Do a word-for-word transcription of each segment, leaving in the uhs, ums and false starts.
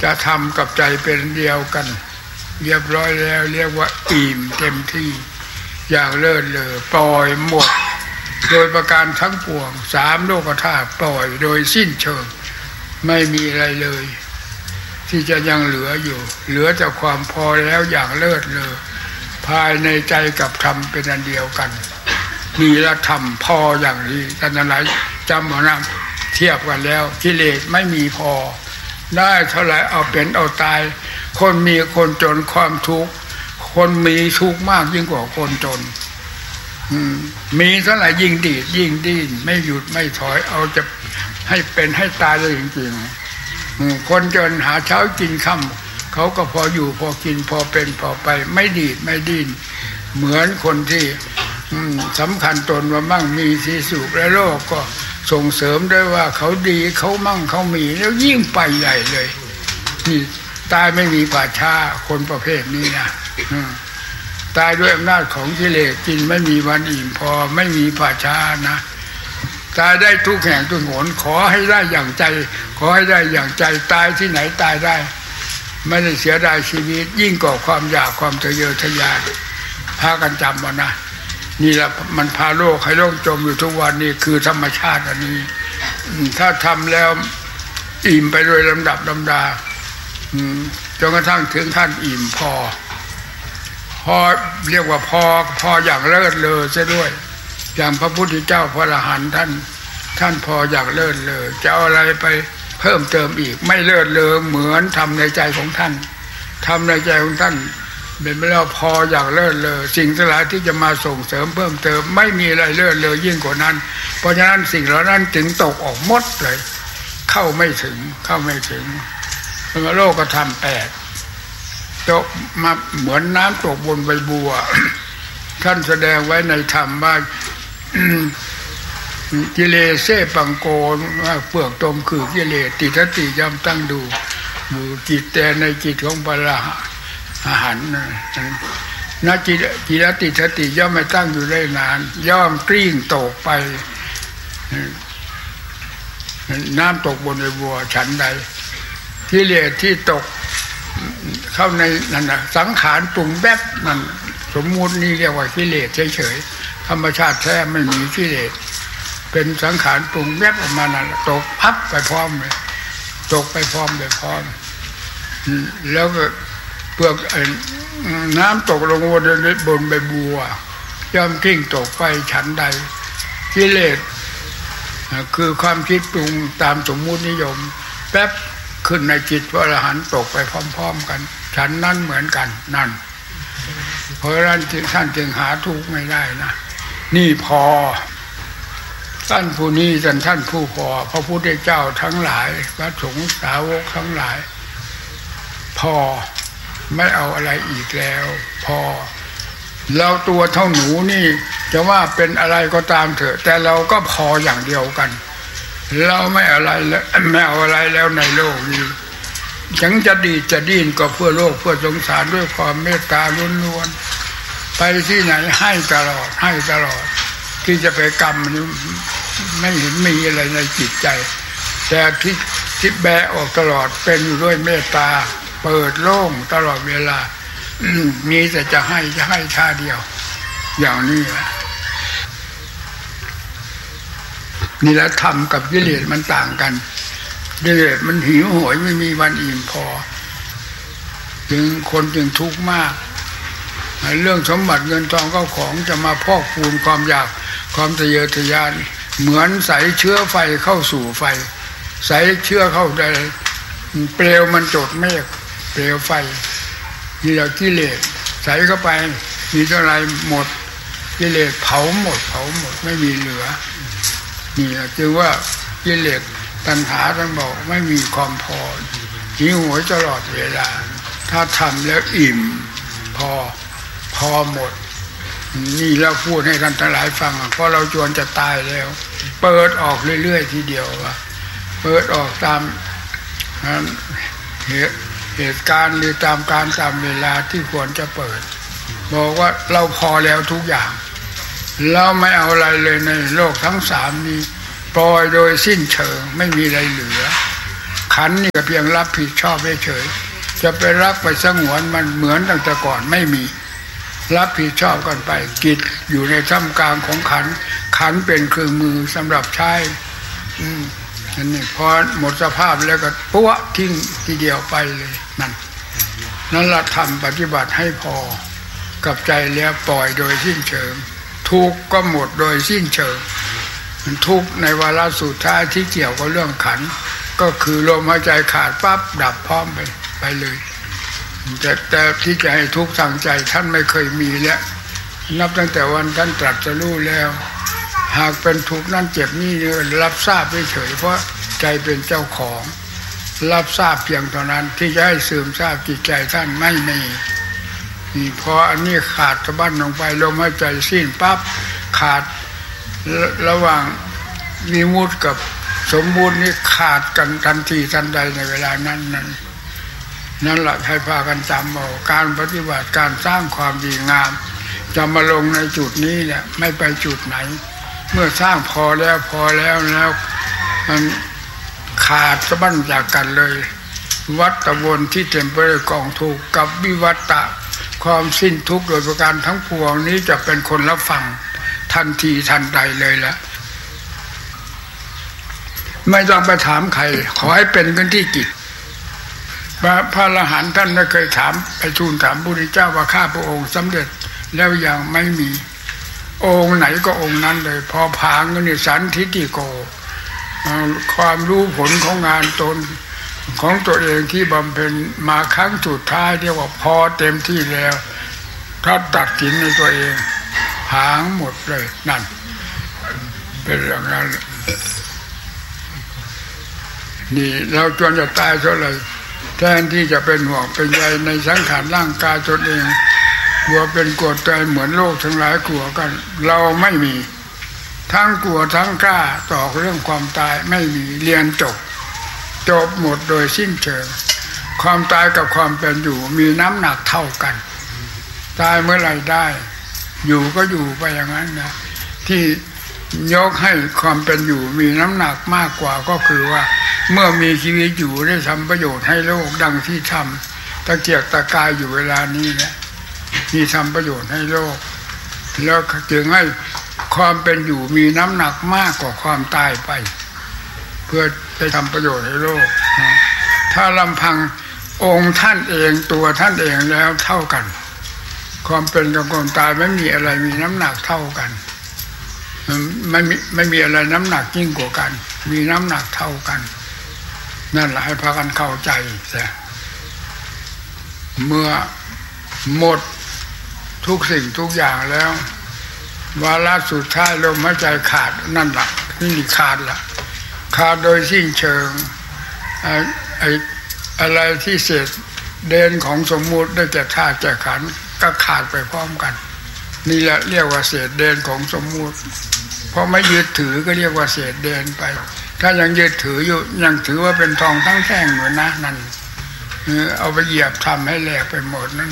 จะทำกับใจเป็นเดียวกันเรียบร้อยแล้วเรียกว่าอิ่มเต็มที่อย่างเลิศเลอปล่อยหมดโดยประการทั้งปวงสามโลกธาตุปล่อยโดยสิ้นเชิงไม่มีอะไรเลยที่จะยังเหลืออยู่เหลือแต่ความพอแล้วอย่างเลิศเลอภายในใจกับธรรมเป็นอันเดียวกันมีละธรรมพออย่างนี้ท่านหลายจำเอานะเทียบกันแล้วกิเลสไม่มีพอได้เท่าไหร่เอาเป็นเอาตายคนมีคนจนความทุกข์คนมีทุกข์มากยิ่งกว่าคนจนมีเท่าไหร่ยิ่งดีดยิ่งดิ้นไม่หยุดไม่ถอยเอาจะให้เป็นให้ตายเลยจริงๆคนจนหาเช้ากินค่ำเขาก็พออยู่พอกินพอเป็นพอไปไม่ดีดไม่ดิ้นเหมือนคนที่สำคัญตนว่ามั่งมีสีสุขและโลกก็ส่งเสริมด้วยว่าเขาดีเขามั่งเขามีแล้วยิ่งไปใหญ่เลยนี่ตายไม่มีป่าช้าคนประเภทนี้นะตายด้วยอำนาจของกิเลสกินไม่มีวันอิ่มพอไม่มีป่าช้านะตายได้ทุกแห่งทุกหนขอให้ได้อย่างใจขอให้ได้อย่างใจตายที่ไหนตายได้ไม่ได้เสียดายชีวิตยิ่งกว่าความอยากความทะเยอทะยานพากันจำมานะนี่แหละมันพาโลกให้โลกจมอยู่ทุกวันนี้คือธรรมชาติอันนี้ถ้าทำแล้วอิ่มไปโดยลำดับลำดาจนกระทั่งถึงท่านอิ่มพอพอเรียกว่าพอพออย่างเลิศเลอซะด้วยอย่างพระพุทธเจ้าพระอรหันต์ท่านท่านพออย่างเลิศเลอจะเอาอะไรไปเพิ่มเติมอีกไม่เลิศเลอเหมือนทำในใจของท่านทำในใจของท่านเป็นไปแล้วพออย่างเลิศเลอสิ่งทั้งหลายที่จะมาส่งเสริมเพิ่มเติมไม่มีอะไรเลิศเลอยิ่งกว่านั้นเพราะฉะนั้นสิ่งเหล่านั้นถึงตกออกหมดเลยเข้าไม่ถึงเข้าไม่ถึงโลกธรรมแปดตกมาเหมือนน้ำตกบนใบบัวท่านแสดงไว้ในธรรมว่ากิเลสเสปังโกว่าเปลือกตมคือกิเลสติทติย่อมตั้งดูอยู่จิตแต่ในจิตของพระอรหันต์นะจิตจิตติทติย่อมไม่ตั้งอยู่ได้นานย่อมกลิ้งตกไปน้ำตกบนใบบัวฉันใดกิเลสที่ตกเข้าในนั่นนะสังขารปรุงแวบนั่นสมมุตินี่เรียกว่ากิเลสเฉยๆธรรมชาติแท้ไม่มีกิเลสเป็นสังขารปรุงแวบออกมานั่นตกพับไปพร้อมเลยตกไปพร้อมไปพร้อมแล้วก็เปลือกน้ำตกลงบนบนใบบัวย่อมกลิ้งตกไปฉันใดกิเลสคือความคิดปรุงตามสมมุตินิยมแป๊บขึ้นในจิตพระอรหันต์ตกไปพร้อมๆกันฉันนั้นเหมือนกันนั่นเพราะฉะนั้นท่านจึงหาทุกข์ไม่ได้นะนี่พอท่านผู้นี้ท่านท่านผู้พอพระพุทธเจ้าทั้งหลายพระสงฆ์สาวกทั้งหลายพอไม่เอาอะไรอีกแล้วพอเราตัวเท่าหนูนี่จะว่าเป็นอะไรก็ตามเถอะแต่เราก็พออย่างเดียวกันเราไม่อะไรแล้วไม่เอาอะไรแล้วในโลกนี้ฉันจะดีจะดิ้นก็เพื่อโลกเพื่อสงสารด้วยความเมตตาล้วนๆไปที่ไหนให้ตลอดให้ตลอดที่จะไปกรรมนี้ไม่เห็นมีอะไรในจิตใจแต่ที่ที่แบะออกตลอดเป็นอยู่ด้วยเมตตาเปิดโล่งตลอดเวลามีแต่จะให้จะให้ท่าเดียวอย่างนี้แหละนี่แหละธรรมกับกิเลสมันต่างกันกิเลสมันหิวโหยไม่มีวันอิ่มพอจึงคนจึงทุกข์มากเรื่องสมบัติเงินทองก็ของจะมาพอกพูนความอยากความทะเยอทะยานเหมือนใส่เชื้อไฟเข้าสู่ไฟใส่เชื้อเข้าได้เปลวมันจดเมฆเปลวไฟนี่แหละกิเลสใส่เข้าไปมีเท่าไรหมดกิเลสเผาหมดเผาหมดไม่มีเหลือนี่แหละคือว่ากิเลสตัณหาท่านบอกไม่มีความพอหิวโหยตลอดเวลาถ้าทำแล้วอิ่มพอพอหมดนี่แล้วพูดให้ท่านทั้งหลายฟังเพราะเราจวนจะตายแล้วเปิดออกเรื่อยๆทีเดียวว่าเปิดออกตามเหตุการณ์หรือตามการตามเวลาที่ควรจะเปิดบอกว่าเราพอแล้วทุกอย่างเราไม่เอาอะไรเลยในโลกทั้งสามนี้ปล่อยโดยสิ้นเชิงไม่มีอะไรเหลือขันนี่ก็เพียงรับผิดชอบเฉยจะไปรักไปสงวนมันเหมือนตั้งแต่ก่อนไม่มีรับผิดชอบกันไปกิจอยู่ในท่ามกลางของขันขันเป็นเครื่องมือสำหรับใช้อืมอันนี้พอหมดสภาพแล้วก็ปุ๊บทิ้งทีเดียวไปเลยนั่นนั่นละทำปฏิบัติให้พอกับใจแล้วปล่อยโดยสิ้นเชิงทุกข์ก็หมดโดยสิ้นเชิงมันทุกข์ในวาระสุดท้ายที่เกี่ยวกับเรื่องขันก็คือลมหายใจขาดปั๊บดับพร้อมไปไปเลยแต่แต่ที่จะให้ทุกข์ทางใจท่านไม่เคยมีแล้วนับตั้งแต่วันท่านตรัสรู้แล้วหากเป็นทุกข์นั่นเจ็บนี่รับทราบเฉยเพราะใจเป็นเจ้าของรับทราบเพียงเท่านั้นที่จะให้ซึมทราบจิตใจท่านไม่มีนี่พออันนี้ขาดสะบั้นลงไปลมหายใจสิ้นปั๊บขาดระหว่างวิมุตติกับสมบูรณ์นี่ขาดกันทันทีทันใดในเวลานั้นนั้นนั่นแหละให้พากันจำเอาการปฏิบัติการสร้างความดีงามจะมาลงในจุดนี้แหละไม่ไปจุดไหนเมื่อสร้างพอแล้วพอแล้วแล้วมันขาดสะบั้นจากกันเลยวัฏวนที่เต็มไปด้วยกองทุกข์กับวิวัตตะความสิ้นทุกข์โดยประการทั้งปวงนี้จะเป็นคนรับฟังทันทีทันใดเลยละไม่ต้องไปถามใครขอให้เป็นกันที่จิตพระอรหันต์ท่านไม่เคยถามไปทูลถามพระพุทธเจ้าว่าข้าพระองค์สำเร็จแล้วยังไม่มีองค์ไหนก็องค์นั้นเลยพอผางกันนี่สันทิฏฐิโกความรู้ผลของงานตนของตัวเองที่บำเพ็ญมาครั้งสุดท้ายเรียกว่าพอเต็มที่แล้วถ้าตัดสินในตัวเองผางหมดเลยนั่นเป็นอย่างนั้นนี่เราจวนจะตายเท่าไหร่แทนที่จะเป็นห่วงเป็นใยในสังขารร่างกายตนเองกลัวเป็นกลัวตายเหมือนโลกทั้งหลายกลัวกันเราไม่มีทั้งกลัวทั้งกล้าต่อเรื่องความตายไม่มีเรียนจบจบหมดโดยสิ้นเชิงความตายกับความเป็นอยู่มีน้ำหนักเท่ากันตายเมื่อไหร่ได้อยู่ก็อยู่ไปอย่างนั้นนะที่ยกให้ความเป็นอยู่มีน้ำหนักมากกว่าก็คือว่าเมื่อมีชีวิตอยู่ได้ทำประโยชน์ให้โลกดังที่ทำตะเกียกตะกายอยู่เวลานี้เนี่ยมีทำประโยชน์ให้โลกแล้วจึงให้ความเป็นอยู่มีน้ำหนักมากกว่าความตายไปเพื่อได้ทำประโยชน์ให้โลกถ้าลำพังองค์ท่านเองตัวท่านเองแล้วเท่ากันความเป็นกับความตายไม่มีอะไรมีน้ำหนักเท่ากันไม่มีไม่มีอะไรน้ำหนักยิ่งกว่ากันมีน้ำหนักเท่ากันนั่นแหละให้พากันเข้าใจซะเมื่อหมดทุกสิ่งทุกอย่างแล้ววาระสุดท้ายลมหายใจขาดนั่นแหละนี่ขาดละขาดโดยสิ้นเชิงไอ้ไอ้อะไรที่เศษเด่นของสมมุติได้แก่ธาตุแก่ขันธ์ก็ขาดไปพร้อมกันนี่แหละเรียกว่าเศษเด่นของสมมุติเพราะไม่ยึดถือก็เรียกว่าเศษเด่นไปถ้ายังยึดถืออยู่ยังถือว่าเป็นทองทั้งแท่งอยู่นะนั่นเอาไปเหยียบทำให้แหลกไปหมดนั่น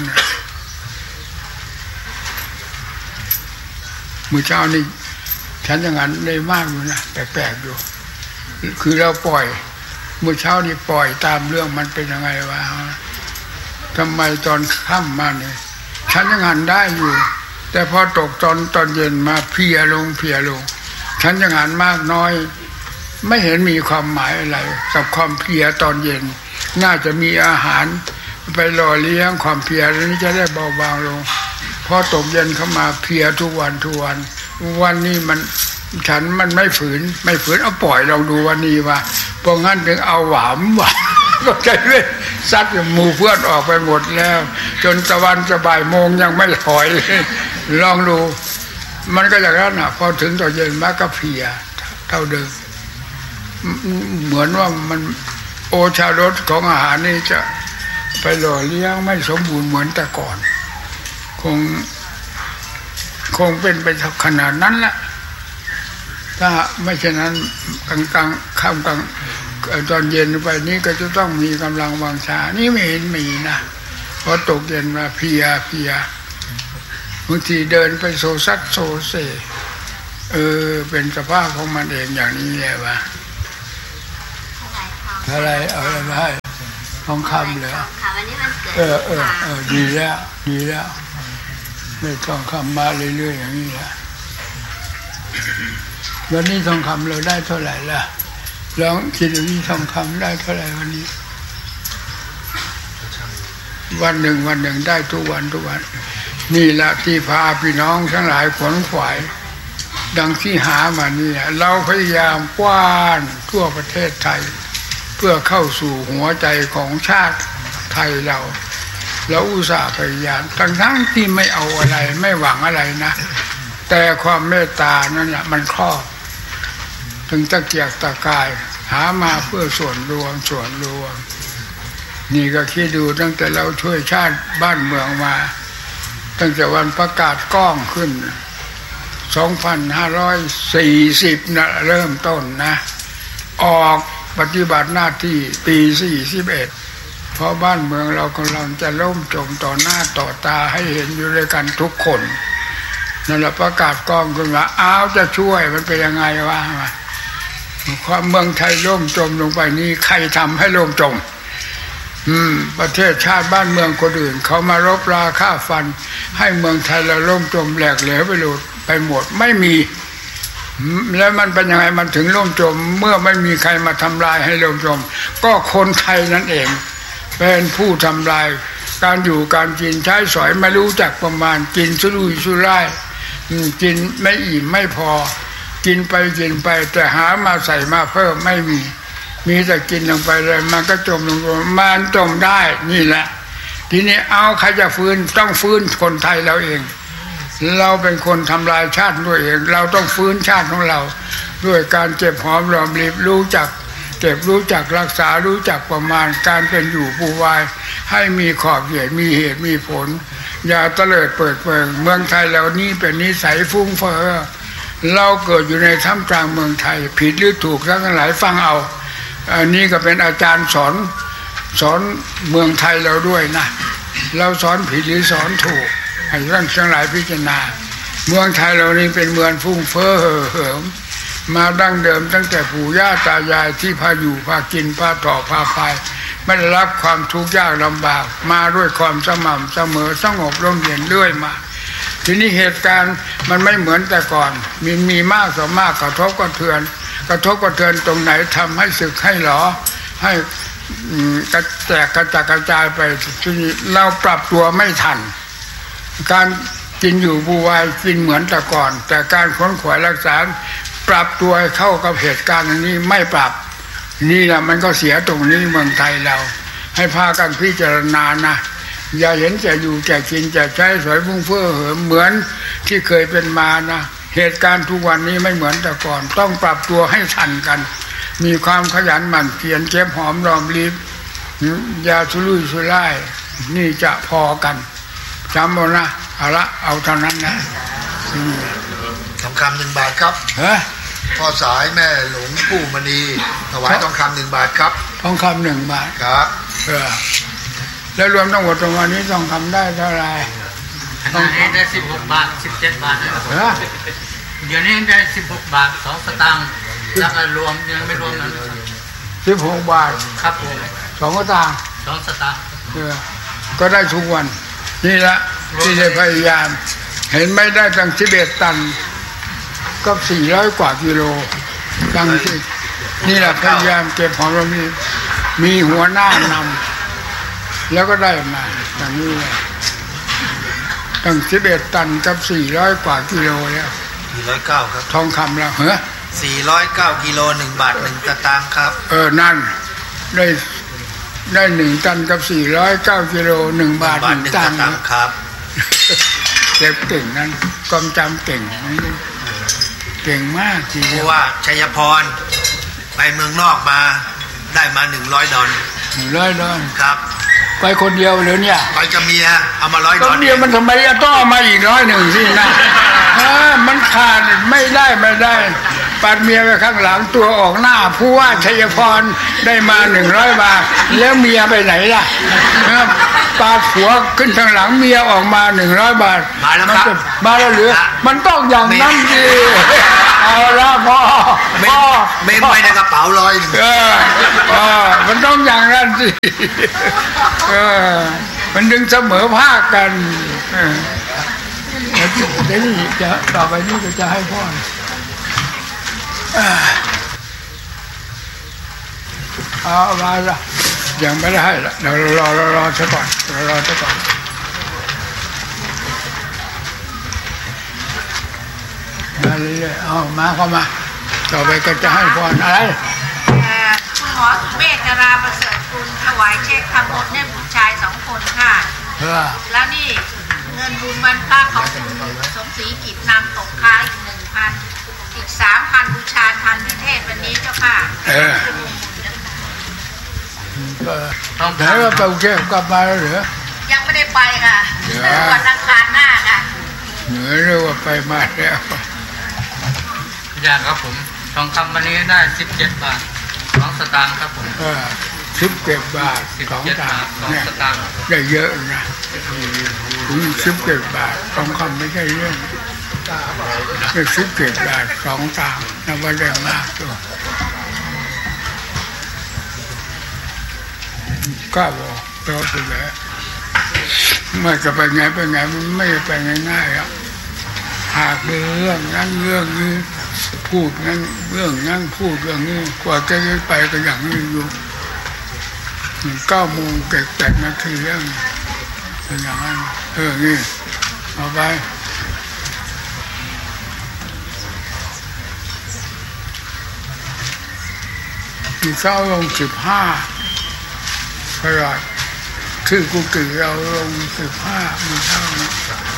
มือเช้านี่ฉันอย่างนั้นได้มากอยู่นะแปลกๆอยู่คือเราปล่อยมือเช้านี่ปล่อยตามเรื่องมันเป็นยังไงวะทำไมตอนค่ำมาเนี่ยฉันยังหันได้อยู่แต่พอตกตอนตอนเย็นมาเพียลงเพียลงฉันยังหันมากน้อยไม่เห็นมีความหมายอะไรกับความเพียตอนเย็นน่าจะมีอาหารไปหล่อเลี้ยงความเพียนี้จะได้เบาบางลงพอตกเย็นเข้ามาเพียทุกวันทุกวันวันนี้มันฉันมันไม่ฝืนไม่ฝืนเอาปล่อยลองดูวันนี้ว่าเพราะงั้นถึงเอาหวานหวานก็ใจเว้ยซัดหมู่เพื่อนออกไปหมดแล้วจนตะวันจะบ่ายโมงยังไม่ถอยเลยลองดูมันก็อย่างนั้นอ่ะพอถึงตอนเย็นมาก็เพียเท่าเดิมเหมือนว่ามันโอชารสของอาหารนี่จะไปหล่อเลี้ยงไม่สมบูรณ์เหมือนแต่ก่อนคงคงเป็นไปขนาดนั้นแหละถ้าไม่เช่นนั้นกลางกลางค่ำกลางตอนเย็นไปนี้ก็จะต้องมีกำลังวังชานี่ไม่เห็นมีนะพอตกเย็นมาเพียเพียบางทีเดินไปโซซัดโซเซเออเป็นสภาพของมันเองอย่างนี้แหละวะอะไรเอาอะไรมาให้ทองคำเหรอค่ะวันนี้มันเกิดเออเออเออดีแล้วดีแล้วไม่ทองคำมาเรื่อยๆอย่างนี้แหละวันนี้ทองคำเราได้เท่าไหร่ล่ะลองคิดดูนี่ทองคำได้เท่าไหร่วันนี้วันหนึ่งวันหนึ่งได้ทุกวันทุกวันนี่แหละที่พาพี่น้องทั้งหลายขวนขวายดังที่หามานี่เราพยายามกว้านทั่วประเทศไทยเพื่อเข้าสู่หัวใจของชาติไทยเราเราอุตส่าห์พยายามทั้งทั้งที่ไม่เอาอะไรไม่หวังอะไรนะแต่ความเมตตานั่นแหละมันครอบถึงตะเกียกตะกายหามาเพื่อส่วนรวมส่วนรวมนี่ก็คิดดูตั้งแต่เราช่วยชาติบ้านเมืองมาตั้งแต่วันประกาศกล้องขึ้นสองพันห้าร้อยสี่สิบนะเริ่มต้นนะออกปฏิบัติหน้าที่ปีสี่สิบเอ็ดเพราะบ้านเมืองเรากำลังจะล่มจมต่อหน้าต่อตาให้เห็นอยู่ด้วยกันทุกคนนั่นแหละประกาศกล้องขึ้นมาอ้าวจะช่วยมันเป็นยังไงวะความเมืองไทยล่มจมลงไปนี้ใครทำให้ล่มจมอืมประเทศชาติบ้านเมืองคนอื่นเขามารบราฆ่าฟันให้เมืองไทยเราล่มจมแหลกเหลวไปหมดไปหมดไม่มีแล้วมันเป็นยังไงมันถึงล่มจมเมื่อไม่มีใครมาทำลายให้ล่มจมก็คนไทยนั่นเองเป็นผู้ทำลายการอยู่การกินใช้สอยไม่รู้จักประมาณกินสุรุ่ยสุร่ายกินไม่อิ่มไม่พอกินไปกินไปแต่หามาใส่มาเพิ่มไม่มีมีแต่กินลงไปเลยมันก็จมลงมันจมได้นี่แหละทีนี้เอาใครจะฟื้นต้องฟื้นคนไทยเราเองเราเป็นคนทำลายชาติด้วยเองเราต้องฟื้นชาติของเราด้วยการเจ็บหอมรอมริบรู้จักเก็บรู้จักรักษารู้จักประมาณการเป็นอยู่ปูวายให้มีขอบเขตมีเหตุมีผลอย่าเตลิดเปิดเปิงเมืองไทยเรานี่เป็นนิสัยฟุ้งเฟ้อเราเกิดอยู่ในท่ามกลางเมืองไทยผิดหรือถูกทั้งหลายฟังเอาอันนี้ก็เป็นอาจารย์สอนสอนเมืองไทยเราด้วยนะเราสอนผิดหรือสอนถูกให้ท่านทั้งหลายพิจารณาเมืองไทยเรานี่เป็นเมืองฟุ้งเฟ้อเห่อเหิมมาดั้งเดิมตั้งแต่ปู่ย่าตายายที่พาอยู่พากินพาต่อพาไปไม่ได้รับความทุกข์ยากลำบากมาด้วยความสม่ำเสมอสงบร่มเย็นเรื่อยมาทีนี้เหตุการณ์มันไม่เหมือนแต่ก่อนมีมีมากต่อมากกระทบกระเทือนกระทบกระเทือนตรงไหนทำให้สึกให้หลอให้กระแตกกระจัดกระจายไปทีนี้เราปรับตัวไม่ทันการกินอยู่บูวายกินเหมือนแต่ก่อนแต่การค้นขวายรักษาปรับตัวให้เข้ากับเหตุการณ์นี้ไม่ปรับนี่แหละมันก็เสียตรงนี้เมืองไทยเราให้พากันพิจารณานะอย่าเห็นจะอยู่จะกินจะใช้สวยฟุ้งเฟ้อเหิมเหมือนที่เคยเป็นมานะเหตุการณ์ทุกวันนี้ไม่เหมือนแต่ก่อนต้องปรับตัวให้ทันกันมีความขยันหมั่นเพียรเก็บหอมรอมริบอย่าสุรุ่ยสุร่ายนี่จะพอกันจำเอานะเอาละเอาเท่านั้นนะทองคำหนึ่งบาทครับฮะพ่อสายแม่หลวงปู่มณีถวายทองคำหนึ่งบาทครับทองคำหนึ่งบาทครับเออแล้วรวมทั้งหมดตรงนี้ทองคำได้เท่าไหร่ตอนนี้ได้สิบหกบาทสิบเจ็ดบาทนะครับเดี๋ยวนี้ได้สิบหกบาทสองสตางค์แล้วก็รวมยังไม่รวมนั้นสิบหกบาทครับผมสองสตางค์สองสตางค์เออก็ได้ทุกวันนี่ละที่ได้พยายามเห็นไม่ได้ตั้งสิบเอ็ดตันก็สี่ร้อยกว่ากิโลตั้งที่นี่แหละพยายามเก็บของเรามีมีหัวหน้านำแล้วก็ได้มาอย่างนี้เลยตั้งสิบเอ็ดตันกับสี่ร้อยกว่ากิโลแล้วสี่ร้อยเก้าครับทองคำแล้วเหรอสี่ร้อยเก้ากิโลหนึ่งบาทหนึ่งสตางค์ครับเออนั่นได้ได้หนึ่งตันกับสี่ร้อยเก้ากิโลหนึ่งบาทหนึ่งตังค์ครับเก็บเก่งนั่นความจำเก่งเก่งมากจริงเพราะว่าชัยพรไปเมืองนอกมาได้มาหนึ่งร้อยดอลหนึ่งร้อยดอลครับไปคนเดียวเลยเนี่ยไปกับเมียเอามาร้อยดอลเดียวมันทำไมต้องเอามาอีกร้อยหนึ่งสินะมันขาดไม่ได้ไม่ได้ปัดเมียไปข้างหลังตัวออกหน้าผู้ว่าชัยพรได้มาหนึ่งร้อยบาทแล้วเมียไปไหนล่ะปาดหัวขึ้นข้างหลังเมียออกมาหนึ่งร้อยบาทมาแล้วครับมาแล้วหรือมันต้องอย่างนั้นสิเอาละพอพอเมมไปในกระเป๋าร้อยหนึ่งเออเออมันต้องอย่างนั้นสิเออมันดึงเสมอภาคกันเออเดี๋ยวนี้จะต่อไปนี้ก็จะให้พ่อเอามาละยังไม่ได้ให้ละเดี๋ยวรอรอรอซะก่อนรอรอซะก่อนมาเรื่อยๆเอามาเข้ามาต่อไปก็จะให้พรอะไรคุณหมอเมธดาราประเสริฐกุลถวายเช็คทำบุญให้บุตรชายสองคนค่ะแล้วนี่เงินบุญวันพระของคุณสมศรีกิจนำตกค้างอีกหนึ่งพันอีกสามพันบูชาทันพิเทศวันนี้เจ้าค่ะเออต้องไหนว่าไปกรุงเทพกลับมาแล้วเหรอยังไม่ได้ไปค่ะวันอังคารหน้าค่ะเหนือเรียกว่าไปมาแล้วอยากครับผมทองคำวันนี้ได้สิบเจ็ดบาทสองสตางค์ครับผมเออสิบเจ็ดบาทสองสตางค์เนี่ยได้เยอะนะถึงสิบเจ็ดบาททองคำไม่ใช่เรื่องได้สิบเจ็ดบาทสองสตางค์นับว่าได้มากตัวก็บอกตัวไปแล้วไม่จะไปไงไปไงมันไม่ไปง่ายๆอ่ะหากเรื่องนั้นเรื่องนี้พูดนั้นเรื่องนั้นพูดเรื่องนี้กว่าจะได้ไปก็อย่างนี้อยู่เก้าโมงแปดนาทีแล้วเป็นอย่างนั้นเออนี่เอาไปที่เช้าลงสิบห้าพระราชคือกุฏิเราลงสิบห้ามีเท่านี้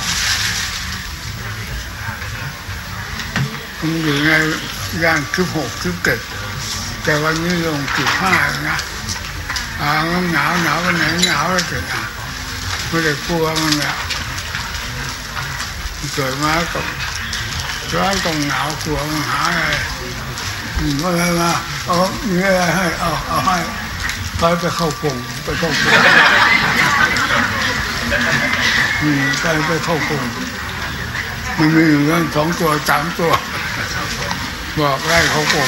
มันอยู่ในย่างสิบหกสิบเจ็ดแต่วันนี้ลงสิบห้านะอ่ามันหนาวหนาววันไหนหนาวแล้วเกิดอ่ะไม่ได้กลัวมันเนี่ยเกิดมากับร้อนต้องหนาวกลัวมันหาอะไรมาเลยมาเอามีอะไรให้เอาเอาให้ไปไปเข้ากงไปเข้ากงอืมไปไปเข้ากงมันมีอยู่เรื่องสองตัวสามตัวบอกไล่เขากง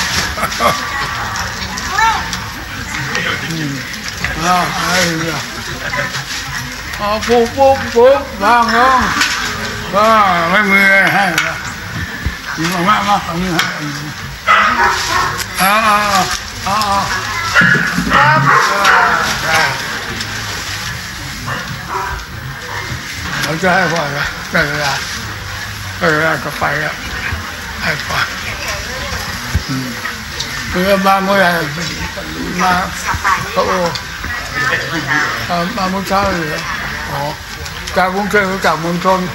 อืมอ้าวอะไรเนี่ยอ๋อปุ๊บปุ๊บปุ๊บวางลงก็ไม่มีอะไรให้ละมามามาเอานี่ให้อ๋ออ๋อเราจะให้พ่อละได้เวลาได้เวลาก็ไปแล้วให้พ่อเมื่อมาเมื่อไหร่มาโอ้มาเมื่อเช้าเลยอ๋อจากกรุงเทพจากเมืองชน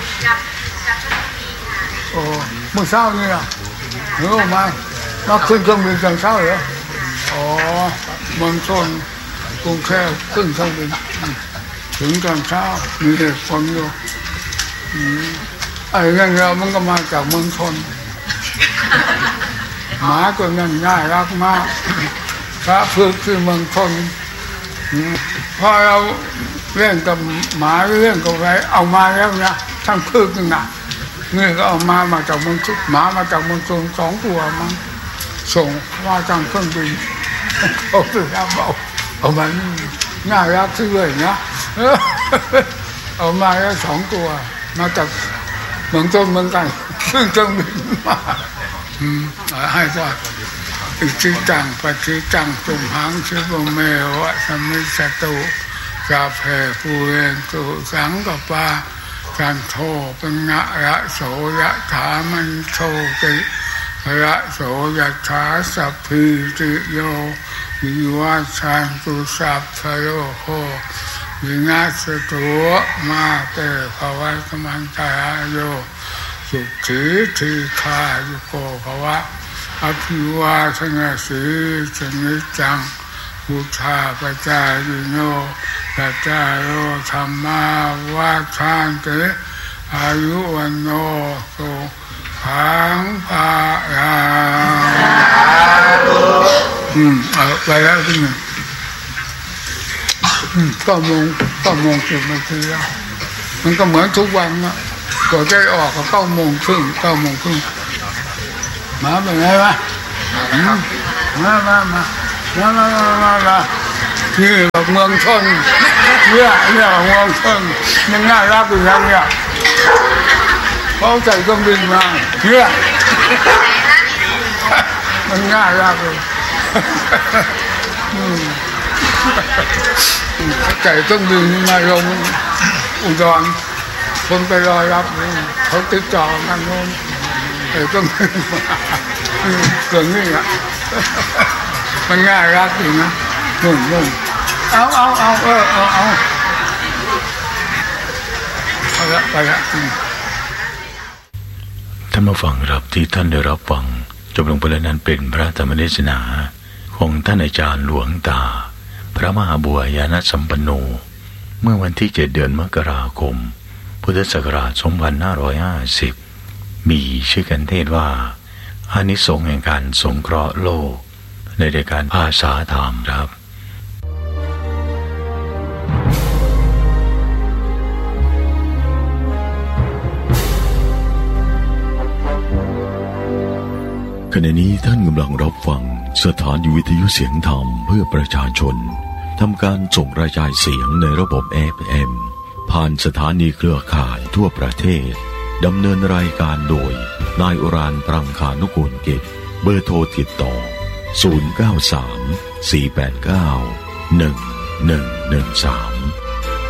โอ้เมื่อเช้านี่นะหรือมามาขึ้นเครื่องบินตอนเช้าเหรออ๋อเมืองชนกรุงเทพขึ้นเครื่องบินถึงตอนเช้ามีเด็กคนอยู่ไอ้เงี้ยเรามันก็มาจากเมืองชนหมาตัวนั้นง่ายรักมากพระพึกคือเมืองชนพอเราเล่นกับหมาเล่นกับอะไรเอามาแล้วนะทั้งพึกนึงนะนี่ก็เอามามาจากเมืองชุดหมามาจากเมืองชนสองตัวมั้งส่งมาจากเครื่องบินเขาถึงเอาเอาเอามาน่ารักที่เลยนะเอามาแล้วสองตัวมาจากเมืองชนเหมือนกันขึ้นเครื่องบินมาให้ก็อิจิตังปฏิตังตุมหังชิบเมวะสมิสตุกาเพภูเรนตุสังกปาจันโทปัญญะระโสยะถามันโชติระโสยะถาสัพพิติโยวิวัชชันตุสัพพโยโหวินาศตัวมาเตภวะสมันตายโยสุขีทีคายุโกภวะอภิวาทนาสีชนิจังพุทธาปจายโนปัจจายโยธรรมาวาทานเตอายุวันโนสุขังภาลังอืมเอาไปแล้วที่หนึ่งก็มงก็มงสิบนาทีแล้วมันก็เหมือนทุกวันนะก่อนจะออกก็เก้าโมงครึ่งเก้าโมงครึ่งมาเป็นไงวะมามามามามามามานี่แบบเมืองชนเนี่ยเนี่ยเมืองชนมันน่ารักอยู่แล้วเนี่ยเขาใส่เครื่องบินมาเนี่ยมันน่ารักเลยใส่เครื่องบินมาลงอุดรคนไปรอรับเขาติดต่อทางโน้นไอ้เครื่องบินมาเครื่องนี้อ่ะมันน่ารักจริงนะนุ่มนุ่มเอาเอาเอาเออเอาเอาเอาละไปละท่านผู้ฟังครับที่ท่านได้รับฟังจบลงไปแล้วนั้นเป็นพระธรรมเทศนาของท่านอาจารย์หลวงตาพระมหาบัวยานสัมปันโนเมื่อวันที่เจ็ดเดือนมกราคมพุทธศักราชสองพันห้าร้อยห้าสิบมีชื่อกันเทศว่าอานิสงส์แห่งการสงเคราะห์โลกในรายการภาษาธรรมครับขณะนี้ท่านกำลังรับฟังสถานีวิทยุเสียงธรรมเพื่อประชาชนทำการส่งกระจายเสียงในระบบ เอฟ เอ็ม ผ่านสถานีเครือข่ายทั่วประเทศดำเนินรายการโดยนายอุรานต์ ปรังคานุกูลกิจเบอร์โทรติดต่อศูนย์ เก้า สาม สี่ แปด เก้า หนึ่ง หนึ่ง หนึ่ง สาม